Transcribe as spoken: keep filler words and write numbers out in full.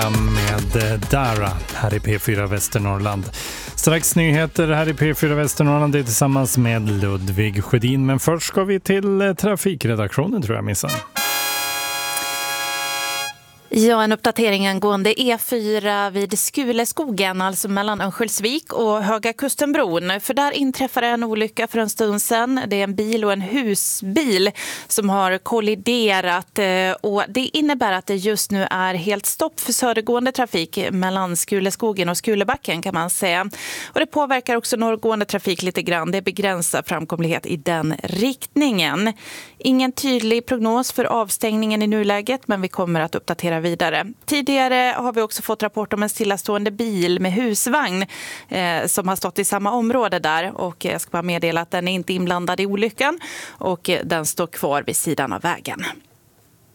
Med Dara här i P fyra Västernorrland. Strax nyheter här i P fyra Västernorrland är tillsammans med Ludvig Sjödin. Men först ska vi till trafikredaktionen, tror jag missar. Ja, en uppdatering angående E fyra vid Skuleskogen, alltså mellan Örnsköldsvik och Höga Kustenbron. För där inträffade en olycka för en stund sedan. Det är en bil och en husbil som har kolliderat. Och det innebär att det just nu är helt stopp för södergående trafik mellan Skuleskogen och Skulebacken, kan man säga. Och det påverkar också norrgående trafik lite grann. Det begränsar framkomlighet i den riktningen. Ingen tydlig prognos för avstängningen i nuläget, men vi kommer att uppdatera vidare. Tidigare har vi också fått rapport om en stillastående bil med husvagn eh, som har stått i samma område där, och jag ska bara meddela att den är inte inblandad i olyckan och eh, den står kvar vid sidan av vägen.